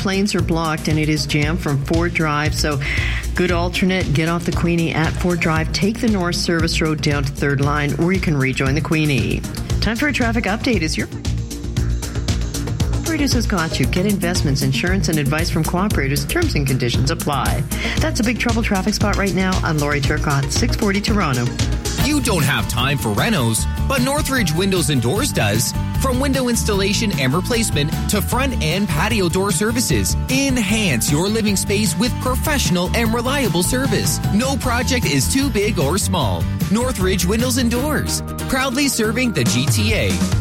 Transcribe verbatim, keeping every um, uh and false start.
both lanes are blocked and it is jammed from Ford Drive. So good alternate, get off the Queenie at Ford Drive, take the North Service Road down to Third Line, or you can rejoin the Queenie. Time for a traffic update. Is your Cooperators has got you. Get investments, insurance, and advice from Cooperators. Terms and conditions apply. That's a Big Trouble traffic spot right now. I'm Lori Turcott, six forty Toronto. You don't have time for renos, but Northridge Windows and Doors does. From window installation and replacement to front and patio door services, enhance your living space with professional and reliable service. No project is too big or small. Northridge Windows and Doors, proudly serving the G T A.